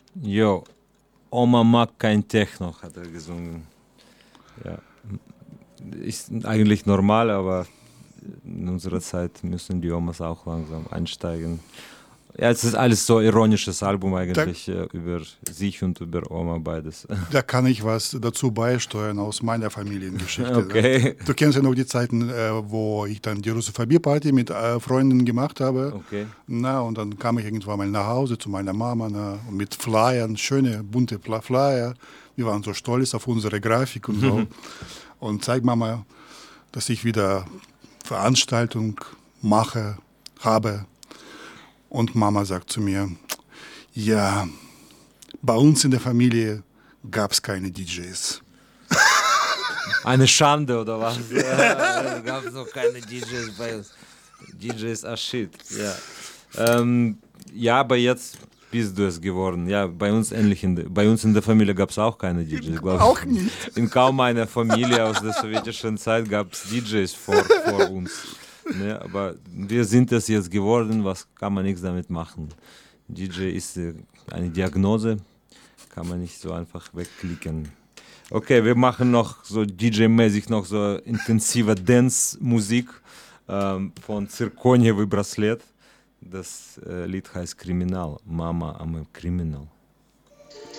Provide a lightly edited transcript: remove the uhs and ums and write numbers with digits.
Jo, Oma mag kein Techno, hat er gesungen. Ja. Ist eigentlich normal, aber in unserer Zeit müssen die Omas auch langsam einsteigen. Ja, es ist alles so ironisches Album eigentlich über sich und über Oma beides. Da kann ich was dazu beisteuern aus meiner Familiengeschichte. Okay. Ne? Du kennst ja noch die Zeiten, wo ich dann die Russophobie-Party mit Freunden gemacht habe. Okay. Na, und dann kam ich irgendwann mal nach Hause zu meiner Mama und mit Flyern, schöne bunte Flyer. Wir waren so stolz auf unsere Grafik und so. Und zeig Mama, dass ich wieder Veranstaltung habe. Und Mama sagt zu mir, ja, bei uns in der Familie gab es keine DJs. Eine Schande, oder was? Ja, gab es noch keine DJs bei uns. DJs are shit, ja. Ja, aber jetzt bist du es geworden. Ja, bei uns ähnlich. Bei uns in der Familie gab es auch keine DJs, glaube ich. Auch nicht. In kaum einer Familie aus der sowjetischen Zeit gab es DJs vor uns. Ne, aber wir sind es jetzt geworden, was kann man nichts damit machen. DJ ist eine Diagnose, kann man nicht so einfach wegklicken. Okay, wir machen noch so DJ-mäßig noch so intensive Dance-Musik von Zirkoniewy Bracelet. Das Lied heißt Kriminal, Mama, I'm a Criminal.